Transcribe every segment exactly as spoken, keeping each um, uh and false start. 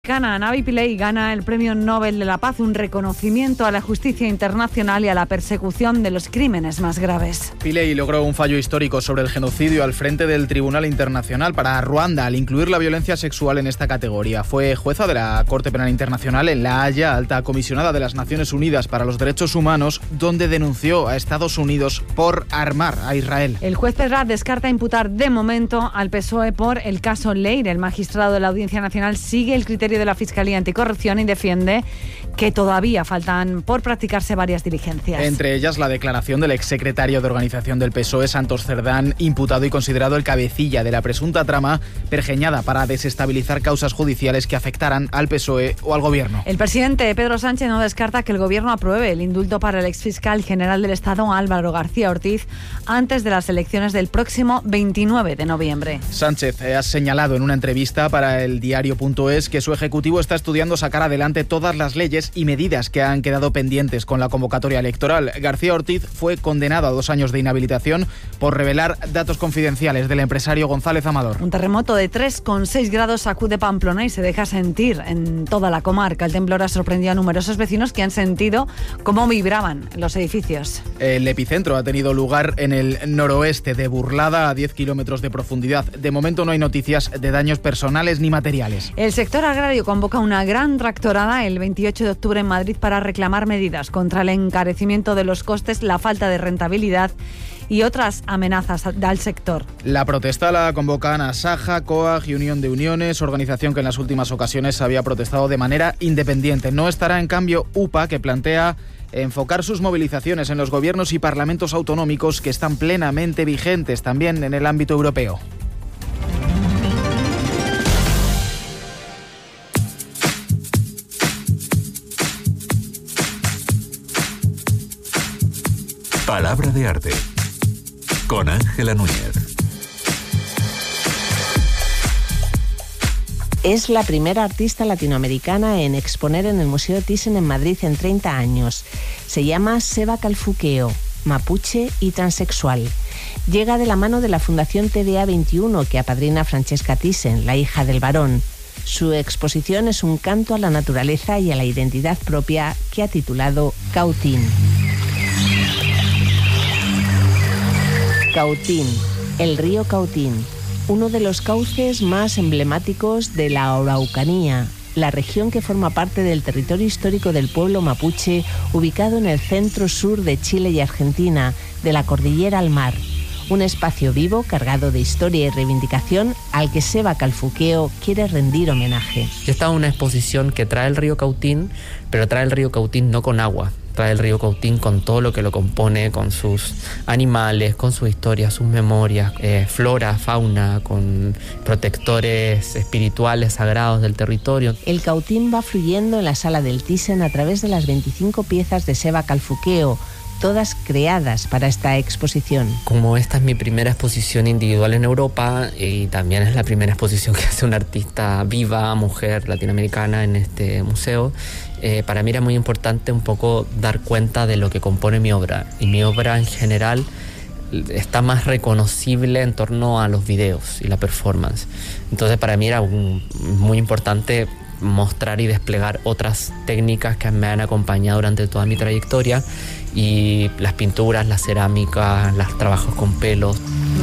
Gana Navi Pillay gana el Premio Nobel de la Paz, un reconocimiento a la justicia internacional y a la persecución de los crímenes más graves. Pillay logró un fallo histórico sobre el genocidio al frente del Tribunal Internacional para Ruanda al incluir la violencia sexual en esta categoría. Fue jueza de la Corte Penal Internacional en La Haya, alta comisionada de las Naciones Unidas para los Derechos Humanos, donde denunció a Estados Unidos por armar a Israel. El juez Pedrat descarta imputar de momento al P S O E por el caso Leire. El magistrado de la Audiencia Nacional sigue el criterio de la Fiscalía Anticorrupción y defiende que todavía faltan por practicarse varias diligencias. Entre ellas la declaración del exsecretario de organización del P S O E, Santos Cerdán, imputado y considerado el cabecilla de la presunta trama pergeñada para desestabilizar causas judiciales que afectaran al P S O E o al Gobierno. El presidente Pedro Sánchez no descarta que el Gobierno apruebe el indulto para el exfiscal general del Estado, Álvaro García Ortiz, antes de las elecciones del próximo veintinueve de noviembre. Sánchez ha señalado en una entrevista para el diario punto es que su ejecutivo está estudiando sacar adelante todas las leyes y medidas que han quedado pendientes con la convocatoria electoral. García Ortiz fue condenado a dos años de inhabilitación por revelar datos confidenciales del empresario González Amador. Un terremoto de tres coma seis grados sacude Pamplona y se deja sentir en toda la comarca. El temblor ha sorprendido a numerosos vecinos que han sentido cómo vibraban los edificios. El epicentro ha tenido lugar en el noroeste de Burlada, a diez kilómetros de profundidad. De momento no hay noticias de daños personales ni materiales. El sector agrario convoca una gran tractorada el veintiocho de octubre en Madrid para reclamar medidas contra el encarecimiento de los costes, la falta de rentabilidad y otras amenazas al sector. La protesta la convocan Asaja, COAG y Unión de Uniones, organización que en las últimas ocasiones había protestado de manera independiente. No estará en cambio U P A, que plantea enfocar sus movilizaciones en los gobiernos y parlamentos autonómicos que están plenamente vigentes también en el ámbito europeo. Palabra de arte con Ángela Núñez. Es la primera artista latinoamericana en exponer en el Museo Thyssen en Madrid en treinta años. Se llama Seba Calfuqueo, mapuche y transexual. Llega de la mano de la Fundación T D A veintiuno que apadrina Francesca Thyssen, la hija del varón. Su exposición es un canto a la naturaleza y a la identidad propia que ha titulado Cautín. Cautín, el río Cautín, uno de los cauces más emblemáticos de la Araucanía, la región que forma parte del territorio histórico del pueblo mapuche, ubicado en el centro-sur de Chile y Argentina, de la cordillera al mar. Un espacio vivo, cargado de historia y reivindicación, al que Seba Calfuqueo quiere rendir homenaje. Esta es una exposición que trae el río Cautín, pero trae el río Cautín no con agua. Trae el río Cautín con todo lo que lo compone, con sus animales, con su historia, sus memorias, eh, flora, fauna, con protectores espirituales sagrados del territorio. El Cautín va fluyendo en la sala del Thyssen a través de las veinticinco piezas de Seba Calfuqueo, todas creadas para esta exposición. Como esta es mi primera exposición individual en Europa y también es la primera exposición que hace una artista viva, mujer latinoamericana en este museo, eh, para mí era muy importante un poco dar cuenta de lo que compone mi obra. Y mi obra en general está más reconocible en torno a los videos y la performance. Entonces para mí era un, muy importante mostrar y desplegar otras técnicas que me han acompañado durante toda mi trayectoria, y las pinturas, la cerámica, los trabajos con pelos.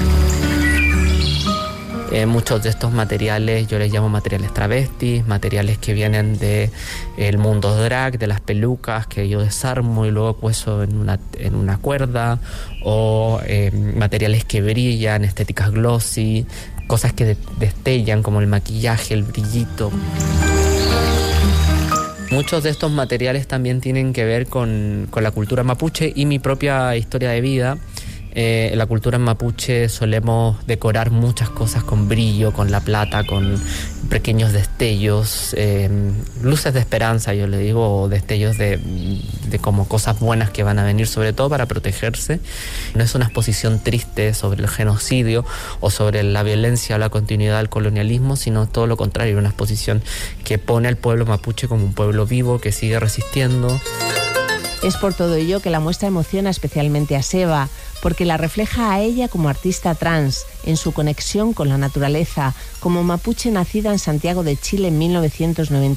Eh, muchos de estos materiales yo les llamo materiales travestis, materiales que vienen del mundo drag, de las pelucas que yo desarmo y luego cuezo en una, en una cuerda, o eh, materiales que brillan, estéticas glossy, cosas que destellan como el maquillaje, el brillito. Muchos de estos materiales también tienen que ver con, con la cultura mapuche y mi propia historia de vida. Eh, en la cultura mapuche solemos decorar muchas cosas con brillo, con la plata, con pequeños destellos, eh, luces de esperanza, yo le digo, o destellos de, de como cosas buenas que van a venir, sobre todo para protegerse. No es una exposición triste sobre el genocidio o sobre la violencia o la continuidad del colonialismo, sino todo lo contrario, una exposición que pone al pueblo mapuche como un pueblo vivo que sigue resistiendo. Es por todo ello que la muestra emociona especialmente a Seba, porque la refleja a ella como artista trans, en su conexión con la naturaleza, como mapuche nacida en Santiago de Chile en mil novecientos noventa